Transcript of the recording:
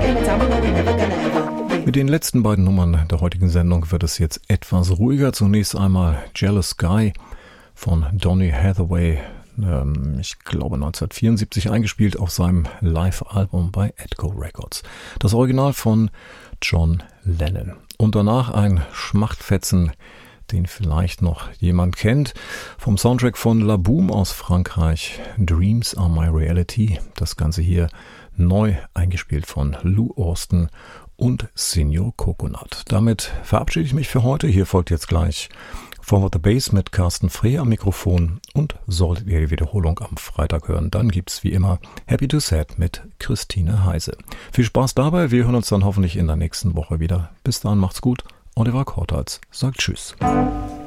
Mit den letzten beiden Nummern der heutigen Sendung wird es jetzt etwas ruhiger. Zunächst einmal Jealous Guy von Donny Hathaway, ich glaube 1974 eingespielt auf seinem Live-Album bei Atco Records. Das Original von John Lennon. Und danach ein Schmachtfetzen, den vielleicht noch jemand kennt, vom Soundtrack von La Boom aus Frankreich, Dreams Are My Reality. Das Ganze hier neu eingespielt von Lou Austin und Senor Coconut. Damit verabschiede ich mich für heute. Hier folgt jetzt gleich Forward the Bass mit Carsten Frey am Mikrofon, und solltet ihr die Wiederholung am Freitag hören, dann gibt's wie immer Happy to Sad mit Christine Heise. Viel Spaß dabei, wir hören uns dann hoffentlich in der nächsten Woche wieder. Bis dahin macht's gut. Oliver Kortals sagt Tschüss.